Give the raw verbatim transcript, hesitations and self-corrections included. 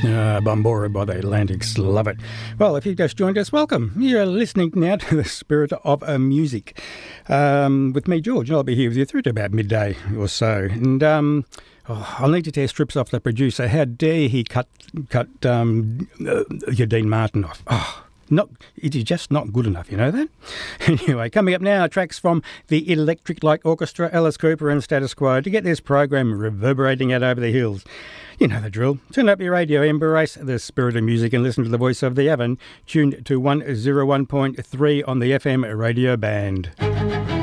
Uh, Bombora by the Atlantics, love it. Well, if you've just joined us, welcome. You're listening now to the Spirit of uh, Music um, with me, George, and I'll be here with you through to about midday or so. And um, oh, I'll need to tear strips off the producer. How dare he cut cut um, uh, your Dean Martin off? Oh, not, it is just not good enough, you know that? Anyway, coming up now, tracks from the Electric Light Orchestra, Alice Cooper and Status Quo to get this program reverberating out over the hills. You know the drill. Turn up your radio, embrace the spirit of music and listen to the voice of the Avon, tuned to one oh one point three on the F M radio band.